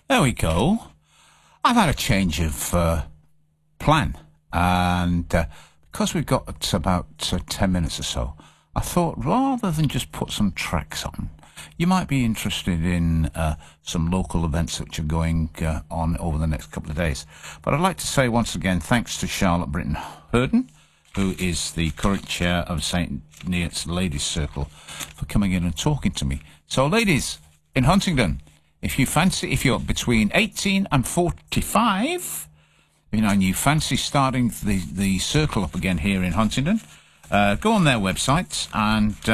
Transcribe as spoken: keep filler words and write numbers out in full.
There we go. I've had a change of uh, plan, and uh, because we've got about uh, ten minutes or so, I thought rather than just put some tracks on, you might be interested in uh, some local events which are going uh, on over the next couple of days. But I'd like to say once again thanks to Charlotte Britton Hurden, who is the current chair of Saint Neots Ladies Circle, for coming in and talking to me. So, ladies in Huntingdon, if you fancy, if you're between eighteen and forty-five, you know, and you fancy starting the, the circle up again here in Huntingdon, uh, go on their website and... Uh,